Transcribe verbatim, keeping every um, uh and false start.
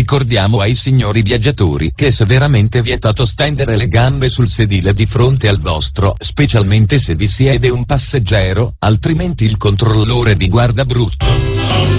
Ricordiamo ai signori viaggiatori che è severamente vietato stendere le gambe sul sedile di fronte al vostro, specialmente se vi siede un passeggero, altrimenti il controllore vi guarda brutto.